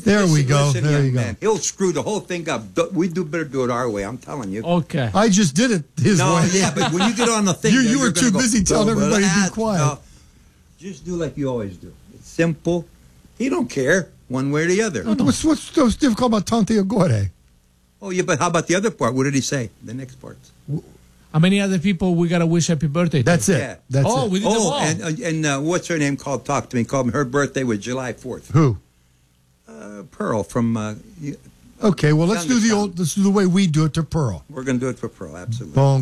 There we go. Listen, There young you go. man, he'll screw the whole thing up. We better do it our way. I'm telling you. Okay. I just did it his No, way. yeah, but when you get on the thing, You you're were gonna too go, busy telling everybody to be quiet. No, just do like you always do. It's simple. He don't care one way or the other. What's so difficult about Tante Agore? Oh, yeah, but how about the other part? What did he say? The next part. How many other people we gotta wish happy birthday to? That's it. Yeah. That's Oh, it. we did them all. And what's her name? Talked to me. Called me. Her birthday was July 4th. Who? Pearl from. Okay, well let's do Youngest the way we do it to Pearl. We're going to do it for Pearl. Absolutely. Boom.